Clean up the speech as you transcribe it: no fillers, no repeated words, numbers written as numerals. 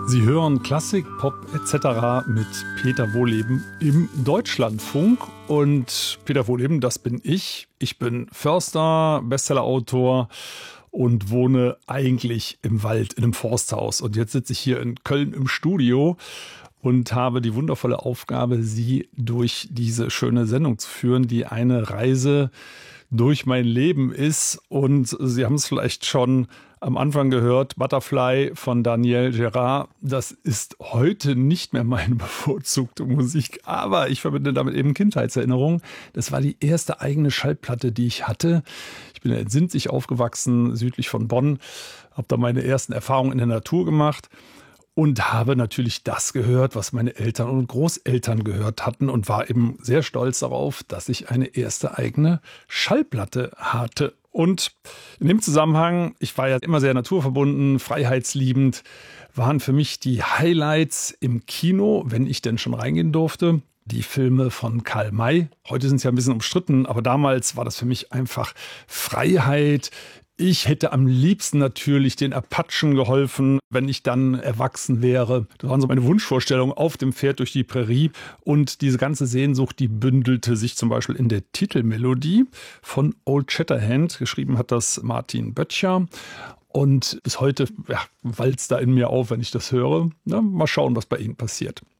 Sie hören Klassik, Pop etc. mit Peter Wohleben im Deutschlandfunk. Und Peter Wohleben, das bin ich. Ich bin Förster, Bestsellerautor und wohne eigentlich im Wald, in einem Forsthaus. Und jetzt sitze ich hier in Köln im Studio und habe die wundervolle Aufgabe, Sie durch diese schöne Sendung zu führen, die eine Reise durch mein Leben ist. Und Sie haben es vielleicht schon am Anfang gehört, Butterfly von Daniel Gerard. Das ist heute nicht mehr meine bevorzugte Musik, aber ich verbinde damit eben Kindheitserinnerungen. Das war die erste eigene Schallplatte, die ich hatte. Ich bin in Sinzig aufgewachsen, südlich von Bonn, habe da meine ersten Erfahrungen in der Natur gemacht und habe natürlich das gehört, was meine Eltern und Großeltern gehört hatten und war eben sehr stolz darauf, dass ich eine erste eigene Schallplatte hatte. Und in dem Zusammenhang, ich war ja immer sehr naturverbunden, freiheitsliebend, waren für mich die Highlights im Kino, wenn ich denn schon reingehen durfte, die Filme von Karl May. Heute sind sie ja ein bisschen umstritten, aber damals war das für mich einfach Freiheit. Ich hätte am liebsten natürlich den Apachen geholfen, wenn ich dann erwachsen wäre. Das waren so meine Wunschvorstellungen auf dem Pferd durch die Prärie. Und diese ganze Sehnsucht, die bündelte sich zum Beispiel in der Titelmelodie von Old Shatterhand. Geschrieben hat das Martin Böttcher. Und bis heute walzt da in mir auf, wenn ich das höre. Na, mal schauen, was bei Ihnen passiert.